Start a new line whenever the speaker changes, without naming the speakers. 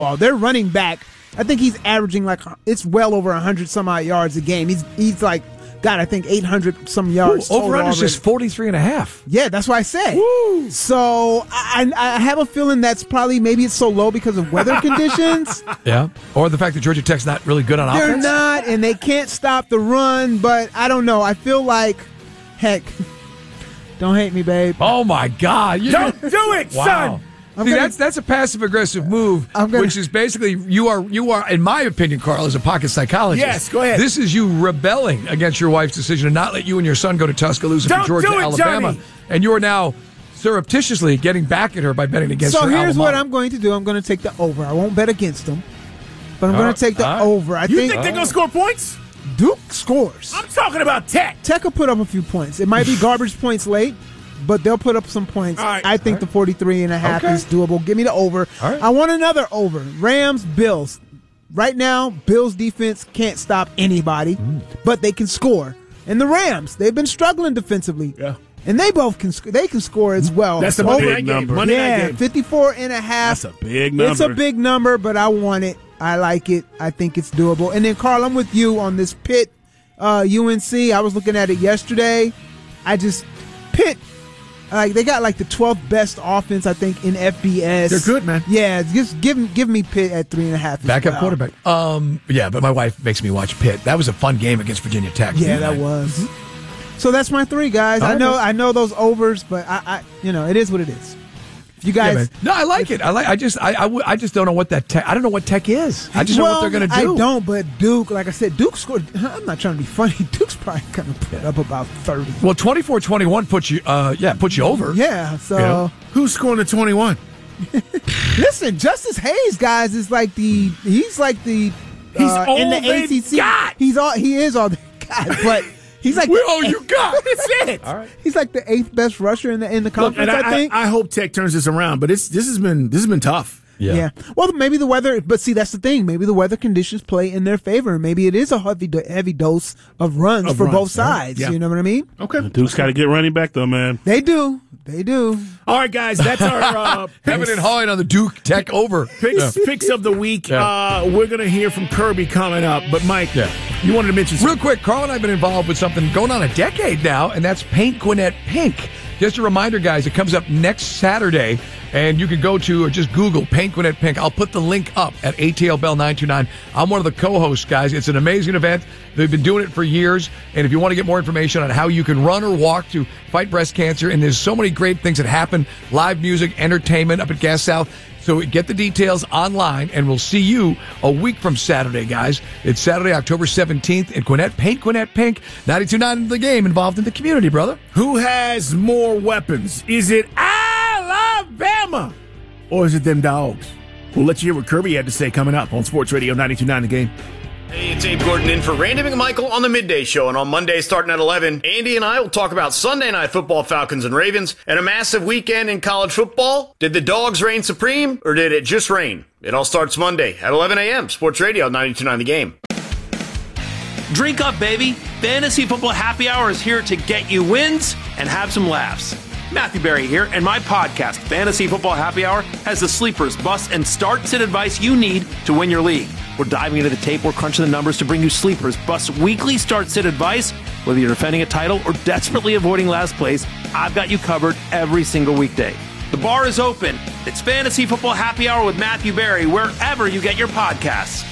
Their running back, I think he's averaging it's well over 100 some odd yards a game. He's like, God, I think 800 some yards.
Over-under is 43.5.
Yeah, that's what I said.
Woo.
So I have a feeling that's probably, maybe it's so low because of weather conditions.
Yeah, or the fact that Georgia Tech's not really good on offense.
They're not, and they can't stop the run, but I don't know. I feel like, heck, don't hate me, babe.
Oh, my God.
Don't do it, son.
That's a passive-aggressive move, which is basically you are, in my opinion, Carl, as a pocket psychologist.
Yes, go ahead.
This is you rebelling against your wife's decision to not let you and your son go to Tuscaloosa for Georgia, Alabama.
Johnny.
And you are now surreptitiously getting back at her by betting against her.
So here's
alma
what
mater.
I'm going to do. I'm going to take the over. I won't bet against them, but I'm going to take the over.
You think they're going to score points?
Duke scores.
I'm talking about Tech.
Tech will put up a few points. It might be garbage points late, but they'll put up some points.
Right.
I think the 43.5 is doable. Give me the over.
Right.
I want another over. Rams, Bills. Right now, Bills defense can't stop anybody, but they can score. And the Rams, they've been struggling defensively.
Yeah.
And they both can score as well.
That's the Monday night game. Monday night game.
54.5.
That's a big number.
It's a big number, but I want it. I like it. I think it's doable. And then, Carl, I'm with you on this Pitt UNC. I was looking at it yesterday. Pitt, they got the 12th best offense, I think, in FBS.
They're good, man.
Yeah, just give me Pitt at 3.5.
Backup quarterback. Yeah, but my wife makes me watch Pitt. That was a fun game against Virginia Tech.
Yeah, that was. So that's my 3, guys. I know those overs, but I it is what it is. You guys,
no, I like it. I just don't know what that Tech. I don't know what Tech is. I just know what they're going to do.
I don't, but Duke, like I said, Duke scored. I'm not trying to be funny. Duke's probably going to put up about 30.
Well, 24-21 puts you over.
Yeah. So
who's scoring the 21?
Listen, Justice Hayes, guys, is he's all
in the
ACC.
Got.
He is all they got, but. He's like
all you got.
That's it.
All right.
He's like the 8th best rusher in the conference.
Look,
I think.
I hope Tech turns this around, but this has been tough.
Yeah. Well, maybe the weather. But see, that's the thing. Maybe the weather conditions play in their favor. Maybe it is a heavy dose of runs for both sides.
Yeah.
You know what I mean?
Okay.
Duke's got to get running back, though, man.
They do.
All right, guys. That's our
Heaven and Hawing on the Duke Tech over
picks of the week.
Yeah.
We're going to hear from Kirby coming up. But Mike, you wanted to mention something.
Real quick, Carl and I have been involved with something going on a decade now, and that's Paint Gwinnett Pink. Just a reminder, guys, it comes up next Saturday, and you can go to or just Google Paint Gwinnett Pink. I'll put the link up at ATL Bell 929. I'm one of the co-hosts, guys. It's an amazing event. They've been doing it for years, and if you want to get more information on how you can run or walk to fight breast cancer, and there's so many great things that happen, live music, entertainment up at Gas South. So get the details online, and we'll see you a week from Saturday, guys. It's Saturday, October 17th at Gwinnett. Paint Gwinnett Pink. 92.9 The Game, involved in the community, brother.
Who has more weapons? Is it Alabama? Or is it them dogs? We'll let you hear what Kirby had to say coming up on Sports Radio 92.9 The Game.
Hey, it's Abe Gordon in for Randy McMichael on the Midday Show, and on Monday starting at 11, Andy and I will talk about Sunday Night Football, Falcons and Ravens, and a massive weekend in college football. Did the dogs reign supreme, or did it just rain? It all starts Monday at 11 a.m. Sports Radio 92.9 The Game.
Drink up, baby. Fantasy Football Happy Hour is here to get you wins and have some laughs. Matthew Berry here, and my podcast, Fantasy Football Happy Hour, has the sleepers, busts, and starts and advice you need to win your league. We're diving into the tape, we're crunching the numbers to bring you sleepers, busts, weekly start-sit advice. Whether you're defending a title or desperately avoiding last place, I've got you covered every single weekday. The bar is open. It's Fantasy Football Happy Hour with Matthew Berry, wherever you get your podcasts.